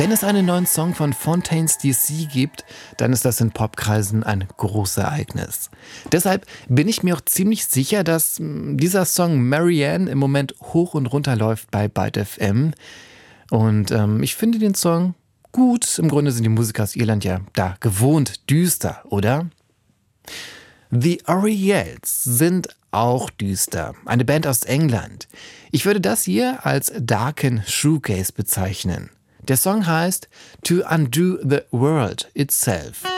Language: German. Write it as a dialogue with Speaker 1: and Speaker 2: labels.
Speaker 1: Wenn es einen neuen Song von Fontaines DC gibt, dann ist das in Popkreisen ein großes Ereignis. Deshalb bin ich mir auch ziemlich sicher, dass dieser Song Marianne im Moment hoch und runter läuft bei Byte FM. Und ich finde den Song gut. Im Grunde sind die Musiker aus Irland ja da gewohnt düster, oder? The Oriels sind auch düster. Eine Band aus England. Ich würde das hier als Darken Shoegaze bezeichnen. Der Song heißt To Undo the World Itself.